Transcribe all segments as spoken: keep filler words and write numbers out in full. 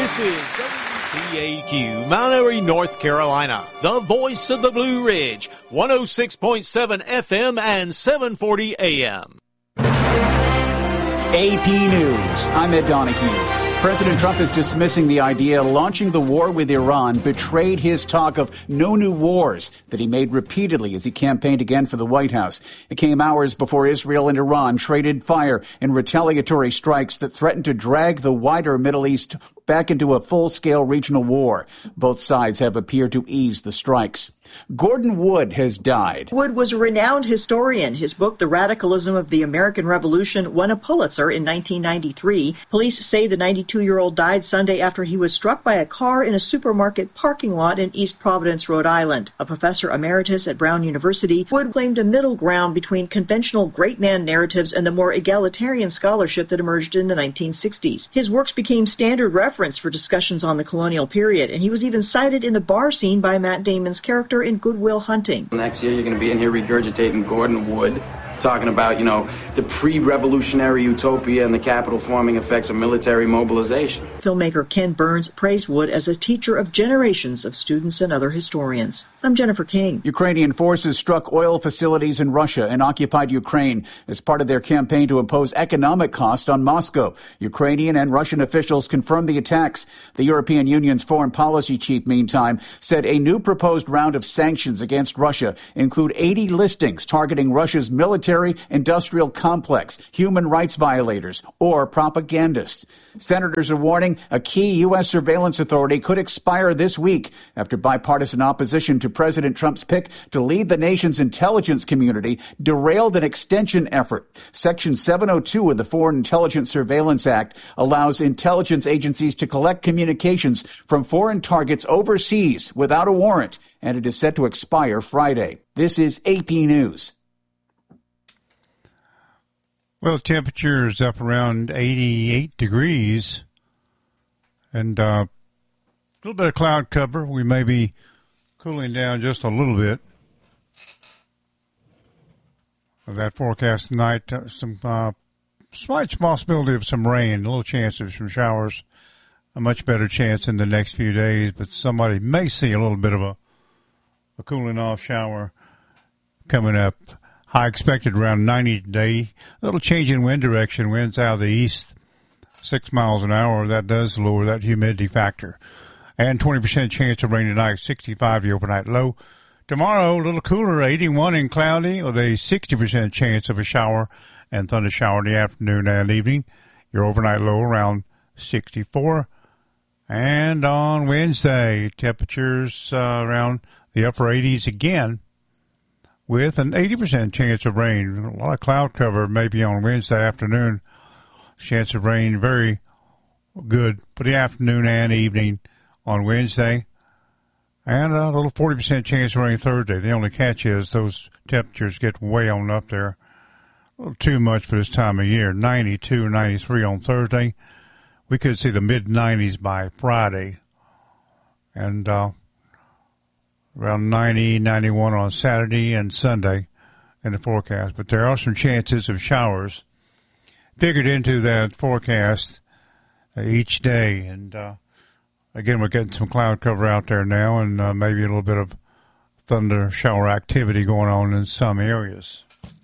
This is W P A Q, Mount Airy, North Carolina, the voice of the Blue Ridge, one oh six point seven F M and seven forty A M. A P News, I'm Ed Donahue. President Trump is dismissing the idea launching the war with Iran betrayed his talk of no new wars that he made repeatedly as he campaigned again for the White House. It came hours before Israel and Iran traded fire in retaliatory strikes that threatened to drag the wider Middle East back into a full-scale regional war. Both sides have appeared to ease the strikes. Gordon Wood has died. Wood was a renowned historian. His book, The Radicalism of the American Revolution, won a Pulitzer in nineteen ninety-three. Police say the ninety-two-year-old died Sunday after he was struck by a car in a supermarket parking lot in East Providence, Rhode Island. A professor emeritus at Brown University, Wood claimed a middle ground between conventional great man narratives and the more egalitarian scholarship that emerged in the nineteen sixties. His works became standard reference for discussions on the colonial period, and he was even cited in the bar scene by Matt Damon's character in Good Will Hunting. Next year, you're going to be in here regurgitating Gordon Wood, talking about, you know, the pre-revolutionary utopia and the capital forming effects of military mobilization. Filmmaker Ken Burns praised Wood as a teacher of generations of students and other historians. I'm Jennifer King. Ukrainian forces struck oil facilities in Russia and occupied Ukraine as part of their campaign to impose economic cost on Moscow. Ukrainian and Russian officials confirmed the attacks. The European Union's foreign policy chief, meantime, said a new proposed round of sanctions against Russia include eighty listings targeting Russia's military industrial complex, human rights violators, or propagandists. Senators are warning a key U S surveillance authority could expire this week after bipartisan opposition to President Trump's pick to lead the nation's intelligence community derailed an extension effort. Section seven oh two of the Foreign Intelligence Surveillance Act allows intelligence agencies to collect communications from foreign targets overseas without a warrant, and it is set to expire Friday. This is A P News. Well, temperature's up around eighty-eight degrees, and uh, a little bit of cloud cover. We may be cooling down just a little bit. That forecast tonight, uh, some uh, slight possibility of some rain, a little chance of some showers, a much better chance in the next few days, but somebody may see a little bit of a, a cooling off shower coming up. High expected around ninety today. A little change in wind direction. Winds out of the east, six miles an hour. That does lower that humidity factor. And twenty percent chance of rain tonight, sixty-five the overnight low. Tomorrow, a little cooler, eighty-one and cloudy, with a sixty percent chance of a shower and thunder shower in the afternoon and evening. Your overnight low around sixty-four. And on Wednesday, temperatures uh, around the upper eighties again, with an eighty percent chance of rain. A lot of cloud cover maybe on Wednesday afternoon. Chance of rain very good for the afternoon and evening on Wednesday. And a little forty percent chance of rain Thursday. The only catch is those temperatures get way on up there. A little too much for this time of year. ninety-two, ninety-three on Thursday. We could see the mid nineties by Friday. And, uh, around ninety, ninety-one on Saturday and Sunday in the forecast. But there are some chances of showers figured into that forecast uh, each day. And, uh, again, we're getting some cloud cover out there now and uh, maybe a little bit of thunder shower activity going on in some areas.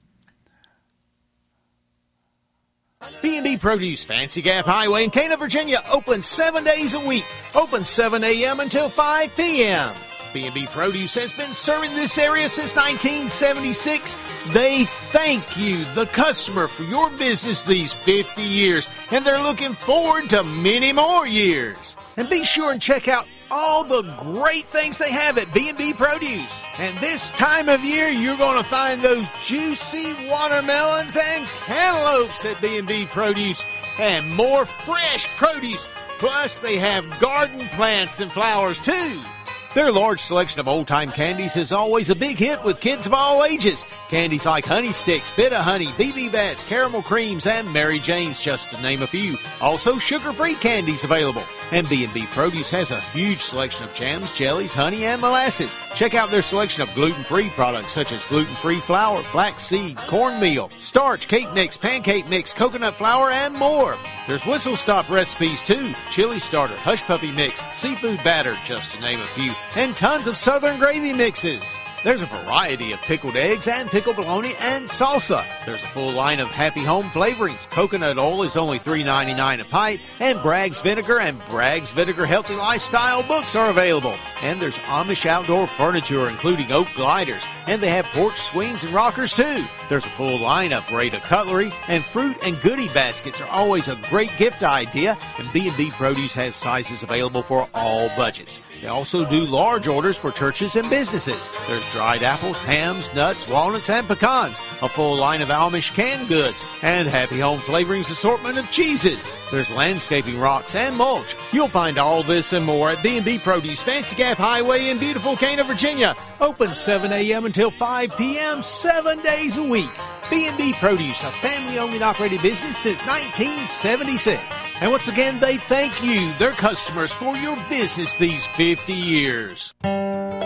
B and B Produce, Fancy Gap Highway in Cana, Virginia, open seven days a week. Open seven a.m. until five p.m. B and B Produce has been serving this area since nineteen seventy-six. They thank you, the customer, for your business these fifty years, and they're looking forward to many more years. And be sure and check out all the great things they have at B and B Produce. And this time of year, you're going to find those juicy watermelons and cantaloupes at B and B Produce, and more fresh produce. Plus, they have garden plants and flowers, too. Their large selection of old-time candies is always a big hit with kids of all ages. Candies like Honey Sticks, Bit-O-Honey, B B Bats, Caramel Creams, and Mary Jane's, just to name a few. Also, sugar-free candies available. And B and B Produce has a huge selection of jams, jellies, honey, and molasses. Check out their selection of gluten-free products such as gluten-free flour, flaxseed, cornmeal, starch, cake mix, pancake mix, coconut flour, and more. There's whistle-stop recipes too. Chili starter, hush puppy mix, seafood batter, just to name a few, and tons of southern gravy mixes. There's a variety of pickled eggs and pickled bologna and salsa. There's a full line of Happy Home flavorings. Coconut oil is only three ninety-nine a pint, and Bragg's Vinegar and Bragg's Vinegar Healthy Lifestyle books are available. And there's Amish outdoor furniture, including oak gliders, and they have porch swings and rockers too. There's a full line of Rada cutlery, and fruit and goodie baskets are always a great gift idea, and B and B Produce has sizes available for all budgets. They also do large orders for churches and businesses. There's dried apples, hams, nuts, walnuts, and pecans, a full line of Amish canned goods, and Happy Home Flavorings assortment of cheeses. There's landscaping rocks and mulch. You'll find all this and more at B and B Produce, Fancy Gap Highway in beautiful Cana, Virginia. Open seven a.m. until five p.m., seven days a week. B and B Produce, a family-owned and operated business since nineteen seventy-six. And once again, they thank you, their customers, for your business these fifty years.